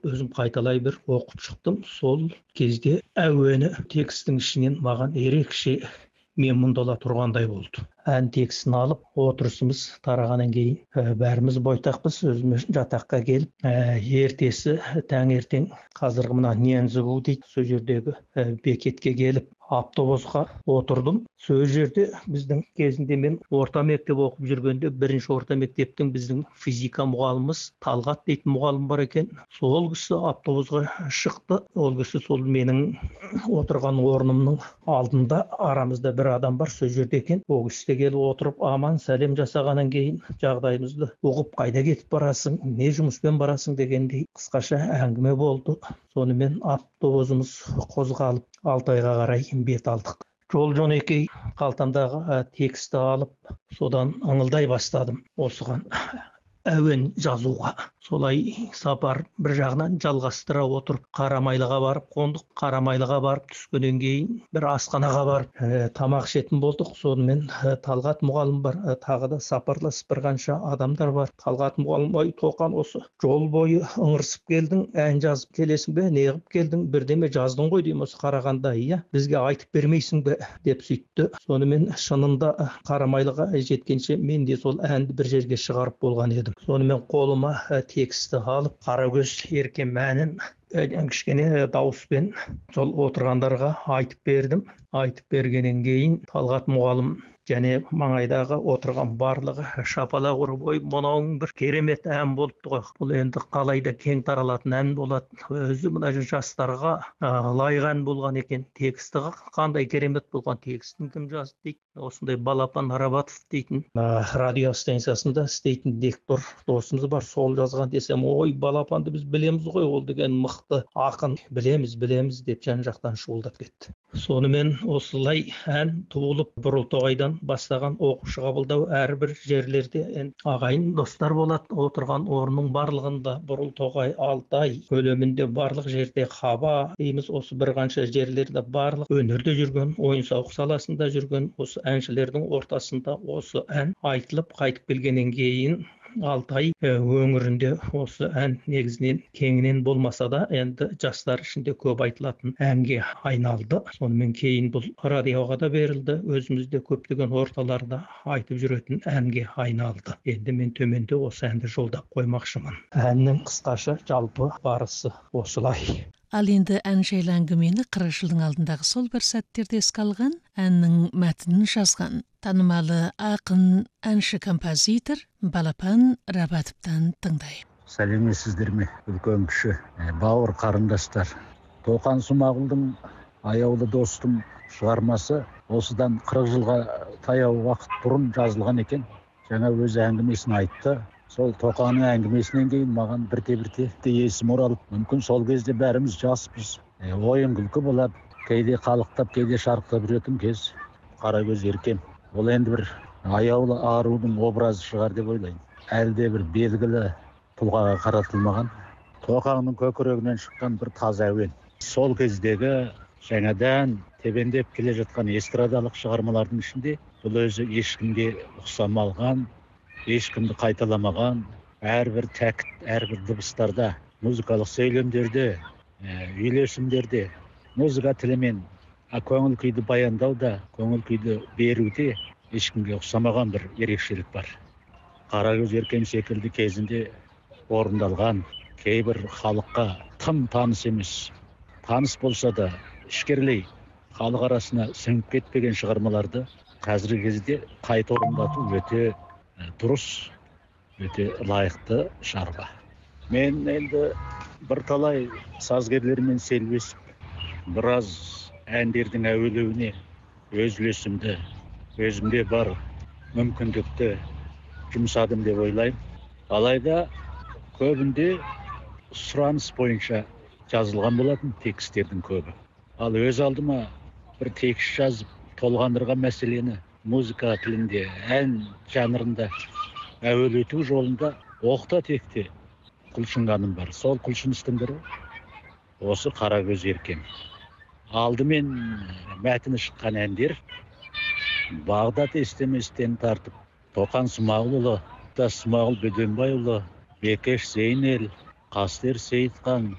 өзім қайталай бір оқып шықтым. Сол кезде әуені текстің ішінен маған ерекше мен мұндала тұрғандай болды. Ән текстін алып, отырысымыз тарағаннан кейін бәріміз бойтақпыз, өзіміз жатаққа келіп, ертесі таңертең қазіргі мына Нензігу дейді, сол жердегі бекетке келіп, автобусқа отырдым. Сол жерде біздің кезінде мен орта мектеп оқып жүргенде, бірінші орта мектептің біздің физика мұғаліміміз Талғат дейтін мұғалім бар екен. Сол кісі автобусқа шықты. Ол кісі сол менің отырған орнымның алдында, арамызда бір адам бар, сол жерде екен. Ол кісі келіп отырып, аман сәлем жасағаннан кейін жағдайымызды ұғып, қайда кетіп барасың, не жұмыспен барасың дегендей қысқаша әңгіме болды. Сонымен автобусымыз қозғалып, Алтайға қарай бет алдық. Жол-жөнекей қалтамдағы тексті алып, содан ыңылдай бастадым осыған әуен жазуға. Солай сапар бір жағынан жалғастыра отырып, Қарамайлыға барып қондық. Қарамайлыға барып түскеннен кейін бір асханаға барып тамақ ішетін болдық. Сонымен Талғат мұғалім бар, тағы да сапарласып бір қанша адамдар бар. Талғат мұғалім, ой Тоқан, осы жол бойы ыңырсып келдің, ән жазып келесің бе, не қылып келдің, бірдеме жаздың ғой деймін, осы қарағанда, иә, бізге айтып бермейсің бе деп сөйтті. Сонымен шынында Қарамайлыға жеткенше мен де сол әнді бір жерге шығарып болған едім. Сонымен қолыма тексті алып, Қарагөз еркем әнін кішкене дауыспен сол отырғандарға айтып бердім. Айтып бергеннен кейін Талғат мұғалім және маңайдағы отырған барлығы шапалақ ұрып, ой, мынауың бір керемет ән болыпты ғой. Бұл енді қалайда кең таралатын ән болады. Өзі мына жастарға лайық ән болған екен. Тексті қандай керемет болған, текстін кім жазды дейді. Осындай Балапан Арабатов дейтін радио станциясында істейтін диктор досымыз бар, сол жазған десем, ой, Балапанды біз білеміз ғой, ол деген мықты ақын, білеміз деп жан-жақтан шуылдап кетті. Сонымен осылай ән туылып, Бұрылтоғайдан бастаған оқушы қабылдау әрбір жерлерде ағайын достар болады. Отырған орынның барлығында Бұрылтоғай, Алтай көлемінде барлық жерде Хаба дейміз, осы бір қанша жерлерде барлық өнерде жүрген, ойын-сауық саласында жүрген осы әншілердің ортасында осы ән айтылып қайтып келгеннен кейін Алтай өңірінде осы ән негізінен кеңінен болмаса да енді жастар ішінде көп айтылатын әнге айналды. Сонымен кейін бұл радиоға да берілді, өзімізде көптеген орталарда айтып жүретін әнге айналды. Енді мен төменде осы әнді жолдап қоймақшымын. Әннің қысқаша жалпы барысы осылай. Ал енді ән жайлы әңгімені 40 жылдың алдындағы сол бір сәттерде еске алған, әннің мәтінін жазған танымалы ақын, әнші, композитор Балапан Рабатовтан тыңдайық. Сәлеметсіздер ме, үлкен кіші, бауыр қарындастар. Тоқан Смағұлдың аяулы достым шығармасы осыдан 40 жылға таяу уақыт бұрын жазылған екен. Жаңа өзі әңгімесін айтты. Сол Тоқанның әңгімесінен кейін маған бірте-бірте есім оралып, мүмкін сол кезде бәріміз жаспыз. Ойын күлкі болады, кейде қалықтап, кейде шарықтап жүретін кез. Қарагөз еркем. Ол енді бір аяулы арудың образы шығар деп ойлаймын. Әлде бір белгілі тұлғаға қаратылмаған. Тоқанның көкірегінен шыққан бір таза әуен. Сол кездегі жаңадан тебендеп келе жатқан эстрадалық шығармалардың ішінде бұл өзі ешкімге ұқсамалған, ешкімді қайталамаған, әрбір тәкіт, әрбір дыбыстарда, музыкалық сөйлемдерде, үйлесімдерде, музыка тілімен көңіл күйді баяндауда, көңіл күйді беруде ешкімге ұқсамаған бір ерекшелік бар. Қарагөз еркем секілді кезінде орындалған, кейбір халыққа тым таныс емес, таныс болса да ішкерлей халық арасына сіңіп кетпеген шығармаларды қазіргі кезде қайта орындату өте дұрыс, өте лайықты шаруа. Мен енді бірталай сазгерлермен селбесіп, біраз әндердің әуелеуіне өз үлесімді, өзімде бар мүмкіндікті жұмсадым деп ойлаймын. Алайда көбінде сұраныс бойынша жазылған болатын текстердің көбі. Ал өз алдыма бір текст жазып, толғандырған мәселені музыка тілінде, ән жанрында әуелету жолында оқта-текте құлшынғаным бар. Сол құлшыныстың бірі осы Қарагөз еркем. Алдымен мәтіні шыққан әндер Бағдат естеместен тартып, Тоқан Смағұлұлы, Смағұл Бөденбайұлы, Бекеш Зейнел, Қастер Сейітхан,